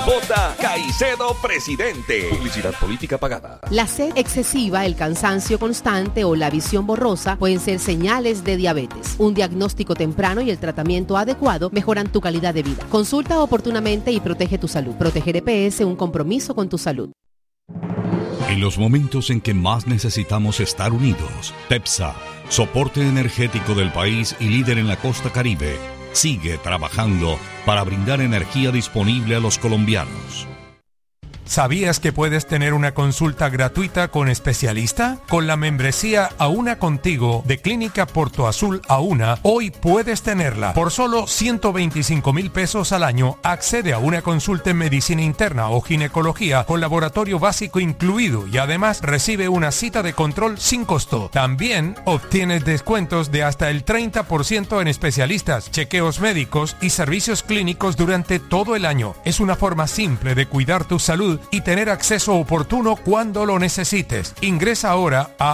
Vota Caicedo presidente. Publicidad política pagada. La sed excesiva, el cansancio constante o la visión borrosa pueden ser señales de diabetes. Un diagnóstico temprano y el tratamiento adecuado mejoran tu calidad de vida. Consulta oportunamente y protege tu salud. Proteger EPS, un compromiso con tu salud. En los momentos en que más necesitamos estar unidos, TEPSA, soporte energético del país y líder en la costa Caribe, sigue trabajando para brindar energía disponible a los colombianos. ¿Sabías que puedes tener una consulta gratuita con especialista? Con la membresía Auna Contigo de Clínica Porto Azul Auna, hoy puedes tenerla. Por solo 125,000 pesos al año, accede a una consulta en medicina interna o ginecología con laboratorio básico incluido y además recibe una cita de control sin costo. También obtienes descuentos de hasta el 30% en especialistas, chequeos médicos y servicios clínicos durante todo el año. Es una forma simple de cuidar tu salud y tener acceso oportuno cuando lo necesites. Ingresa ahora a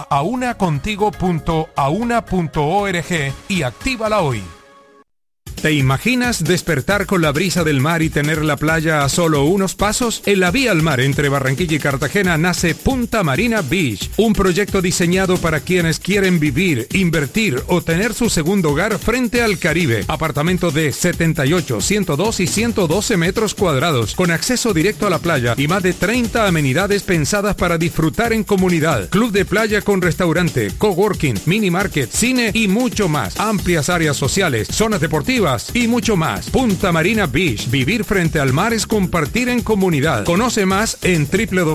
aunacontigo.auna.org y actívala hoy. ¿Te imaginas despertar con la brisa del mar y tener la playa a solo unos pasos? En la vía al mar entre Barranquilla y Cartagena nace Punta Marina Beach, un proyecto diseñado para quienes quieren vivir, invertir o tener su segundo hogar frente al Caribe. Apartamento de 78, 102 y 112 metros cuadrados, con acceso directo a la playa y más de 30 amenidades pensadas para disfrutar en comunidad. Club de playa con restaurante, coworking, mini market, cine y mucho más. Amplias áreas sociales, zonas deportivas y mucho más. Punta Marina Beach. Vivir frente al mar es compartir en comunidad. Conoce más en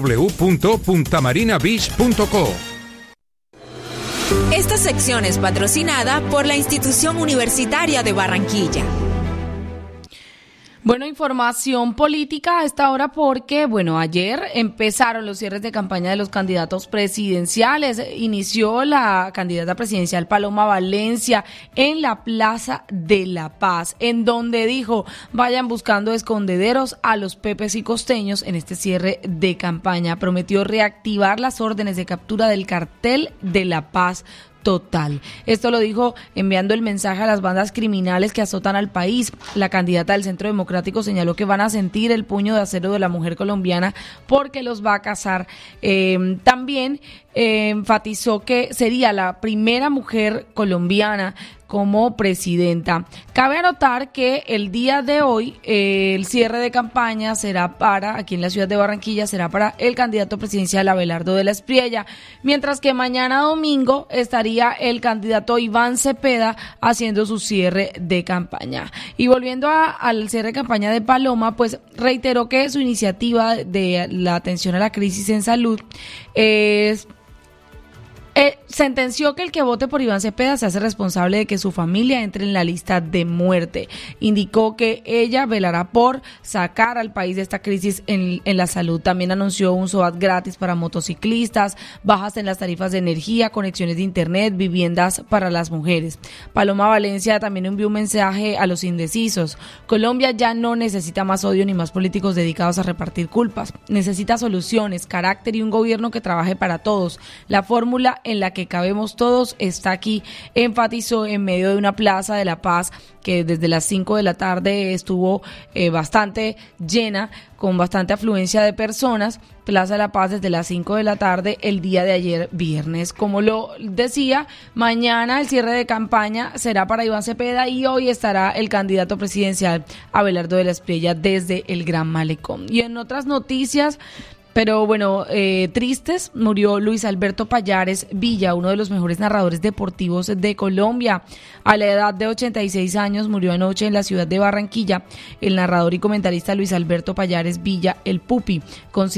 www.puntamarinabeach.co. Esta sección es patrocinada por la Institución Universitaria de Barranquilla. Bueno, información política a esta hora porque, ayer empezaron los cierres de campaña de los candidatos presidenciales. Inició la candidata presidencial Paloma Valencia en la Plaza de la Paz, en donde dijo, vayan buscando escondederos a los pepes y costeños en este cierre de campaña. Prometió reactivar las órdenes de captura del cartel de la Paz total. Esto lo dijo enviando el mensaje a las bandas criminales que azotan al país. La candidata del Centro Democrático señaló que van a sentir el puño de acero de la mujer colombiana porque los va a cazar. También enfatizó que sería la primera mujer colombiana como presidenta. Cabe anotar que el día de hoy el cierre de campaña será aquí en la ciudad de Barranquilla, será para el candidato presidencial Abelardo de la Espriella, mientras que mañana domingo estaría el candidato Iván Cepeda haciendo su cierre de campaña. Y volviendo al cierre de campaña de Paloma, pues reiteró que su iniciativa de la atención a la crisis en salud sentenció que el que vote por Iván Cepeda se hace responsable de que su familia entre en la lista de muerte. Indicó que ella velará por sacar al país de esta crisis en la salud. También anunció un SOAT gratis para motociclistas, bajas en las tarifas de energía, conexiones de internet, viviendas para las mujeres. Paloma Valencia también envió un mensaje a los indecisos. Colombia ya no necesita más odio ni más políticos dedicados a repartir culpas. Necesita soluciones, carácter y un gobierno que trabaje para todos. La fórmula en la que cabemos todos está aquí, enfatizó en medio de una Plaza de la Paz que desde las 5 de la tarde estuvo bastante llena, con bastante afluencia de personas. Plaza de la Paz desde las 5 de la tarde el día de ayer viernes. Como lo decía, mañana el cierre de campaña será para Iván Cepeda y hoy estará el candidato presidencial Abelardo de la Espriella desde el Gran Malecón. Y en otras noticias, pero tristes, murió Luis Alberto Pallares Villa, uno de los mejores narradores deportivos de Colombia. A la edad de 86 años murió anoche en la ciudad de Barranquilla el narrador y comentarista Luis Alberto Pallares Villa, el Pupi,